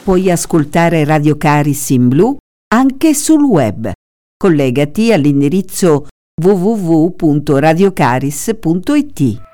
Puoi ascoltare Radio Caris in blu anche sul web. Collegati all'indirizzo www.radiocaris.it.